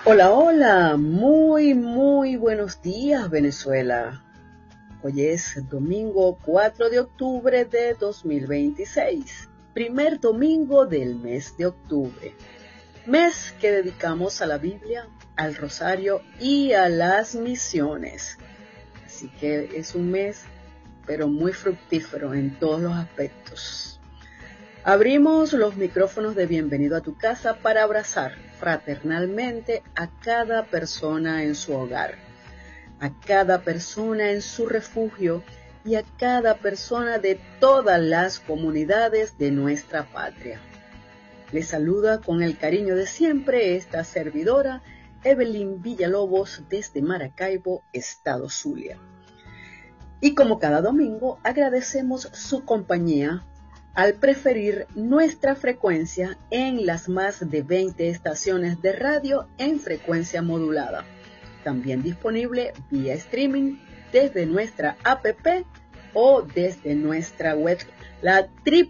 Hola, hola, muy buenos días, Venezuela. Hoy es domingo 4 de octubre de 2026, primer domingo del mes de octubre, mes que dedicamos a la Biblia, al rosario y a las misiones. Así que es un mes, pero muy fructífero en todos los aspectos. Abrimos los micrófonos de Bienvenido a tu casa para abrazar fraternalmente a cada persona en su hogar, a cada persona en su refugio y a cada persona de todas las comunidades de nuestra patria. Les saluda con el cariño de siempre esta servidora, Evelyn Villalobos, desde Maracaibo, Estado Zulia. Y como cada domingo, agradecemos su compañía al preferir nuestra frecuencia en las más de 20 estaciones de radio en frecuencia modulada. También disponible vía streaming desde nuestra app o desde nuestra web, la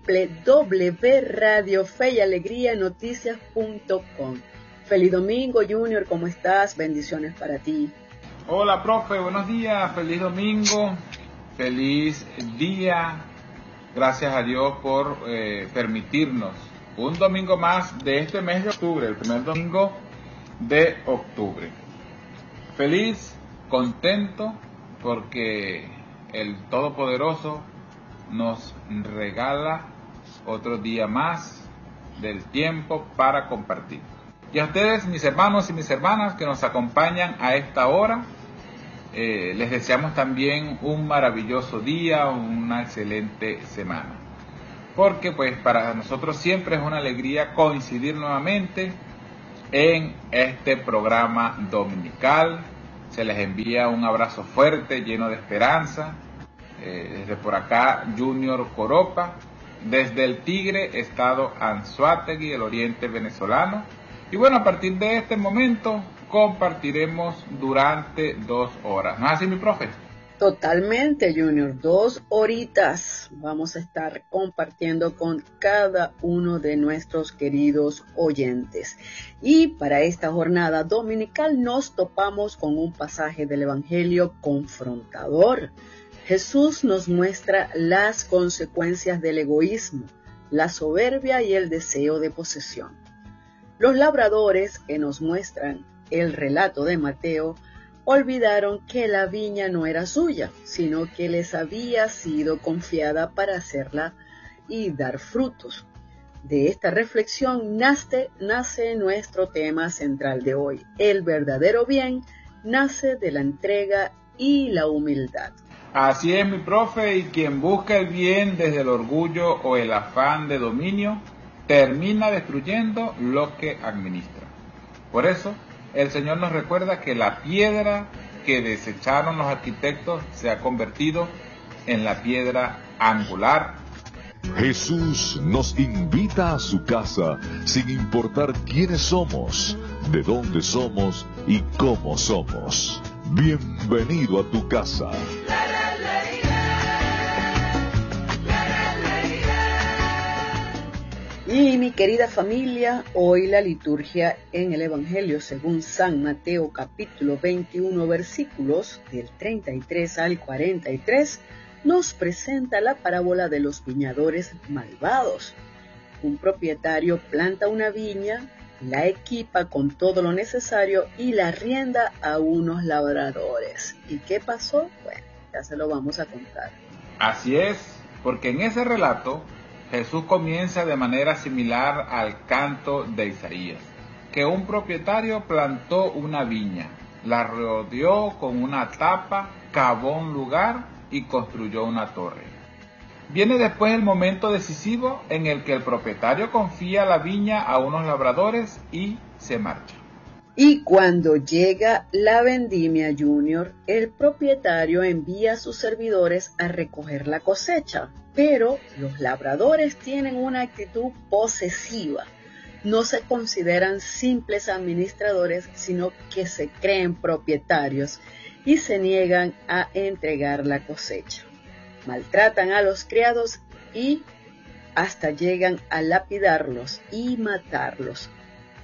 www.radiofeyalegrianoticias.com. Feliz domingo, Junior, ¿cómo estás? Bendiciones para ti. Hola, profe, buenos días, feliz domingo, feliz día. Gracias a Dios por permitirnos un domingo más de este mes de octubre, el primer domingo de octubre. Feliz, contento, porque el Todopoderoso nos regala otro día más del tiempo para compartir. Y a ustedes, mis hermanos y mis hermanas que nos acompañan a esta hora, les deseamos también un maravilloso día, una excelente semana. Porque pues para nosotros siempre es una alegría coincidir nuevamente en este programa dominical. Se les envía un abrazo fuerte, lleno de esperanza. Desde por acá, Junior Coropa, desde el Tigre, estado Anzoátegui, el oriente venezolano. Y bueno, a partir de este momento compartiremos durante 2 horas. ¿No es así, mi profe? Totalmente, Junior. 2 horitas vamos a estar compartiendo con cada uno de nuestros queridos oyentes. Y para esta jornada dominical nos topamos con un pasaje del Evangelio confrontador. Jesús nos muestra las consecuencias del egoísmo, la soberbia y el deseo de posesión. Los labradores que nos muestran el relato de Mateo olvidaron que la viña no era suya, sino que les había sido confiada para hacerla y dar frutos. De esta reflexión nace nuestro tema central de hoy. El verdadero bien nace de la entrega y la humildad. Así es, mi profe, y quien busca el bien desde el orgullo o el afán de dominio, termina destruyendo lo que administra. Por eso, el Señor nos recuerda que la piedra que desecharon los arquitectos se ha convertido en la piedra angular. Jesús nos invita a su casa sin importar quiénes somos, de dónde somos y cómo somos. Bienvenido a tu casa. Y mi querida familia, hoy la liturgia en el Evangelio según San Mateo capítulo 21 versículos del 33 al 43 nos presenta la parábola de los viñadores malvados. Un propietario planta una viña, la equipa con todo lo necesario y la arrienda a unos labradores. ¿Y qué pasó? Bueno, ya se lo vamos a contar. Así es, porque en ese relato Jesús comienza de manera similar al canto de Isaías, que un propietario plantó una viña, la rodeó con una tapa, cavó un lugar y construyó una torre. Viene después el momento decisivo en el que el propietario confía la viña a unos labradores y se marcha. Y cuando llega la vendimia, Junior, el propietario envía a sus servidores a recoger la cosecha, pero los labradores tienen una actitud posesiva. No se consideran simples administradores, sino que se creen propietarios y se niegan a entregar la cosecha. Maltratan a los criados y hasta llegan a lapidarlos y matarlos.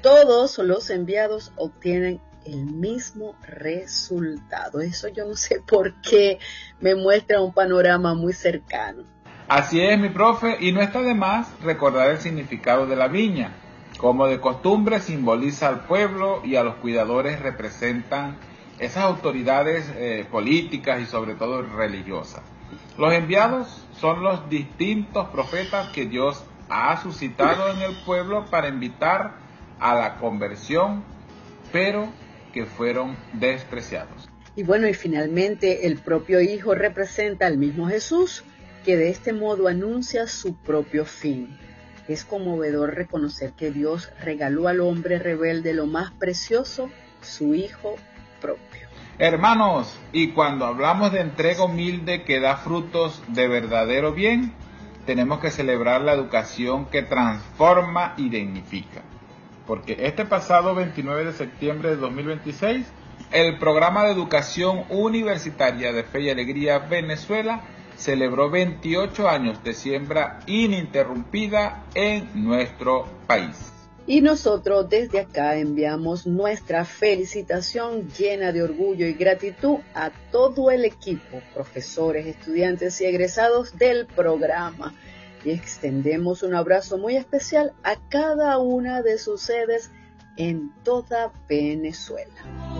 todos los enviados obtienen el mismo resultado. Eso yo no sé por qué me muestra un panorama muy cercano. Así es, mi profe, y no está de más recordar el significado de la viña. Como de costumbre simboliza al pueblo y a los cuidadores representan esas autoridades políticas y sobre todo religiosas. Los enviados son los distintos profetas que Dios ha suscitado en el pueblo para invitar a la conversión, pero que fueron despreciados. Y bueno, y finalmente el propio Hijo representa al mismo Jesús, que de este modo anuncia su propio fin. Es conmovedor reconocer que Dios regaló al hombre rebelde lo más precioso, su Hijo propio. Hermanos, y cuando hablamos de entrega humilde que da frutos de verdadero bien, tenemos que celebrar la educación que transforma y dignifica. Porque este pasado 29 de septiembre de 2026, el programa de educación universitaria de Fe y Alegría Venezuela celebró 28 años de siembra ininterrumpida en nuestro país. Y nosotros desde acá enviamos nuestra felicitación llena de orgullo y gratitud a todo el equipo, profesores, estudiantes y egresados del programa. Y extendemos un abrazo muy especial a cada una de sus sedes en toda Venezuela.